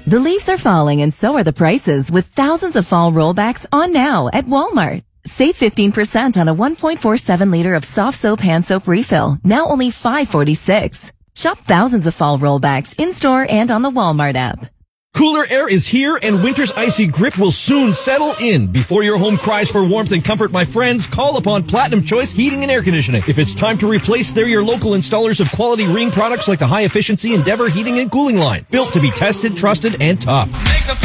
The leaves are falling and so are the prices with thousands of fall rollbacks on now at Walmart. Save 15% on a 1.47 liter of soft soap hand soap refill, now only $5.46. Shop thousands of fall rollbacks in-store and on the Walmart app. Cooler air is here and winter's icy grip will soon settle in. Before your home cries for warmth and comfort, my friends, call upon Platinum Choice Heating and Air Conditioning. If it's time to replace, they're your local installers of quality Ring products like the high-efficiency Endeavor heating and cooling line. Built to be tested, trusted, and tough.